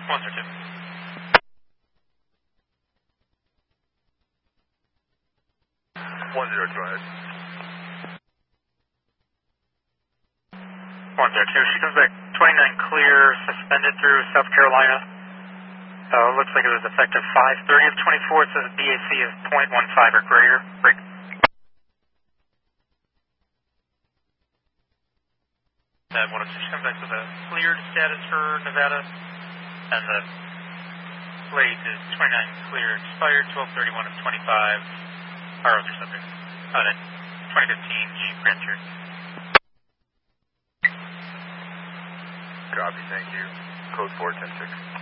102. 102, ahead. 102, she comes back 29 clear, suspended through South Carolina. Looks like it was effective 5/30 of 24. It says BAC is 0.15 or greater. Break. That 102, she comes back with a cleared status for Nevada, and the plate is 29 clear, expired 12/31 of 25. Our other subject on a 2015 Jeep Grand Cherokee. Copy, thank you. Code 4106.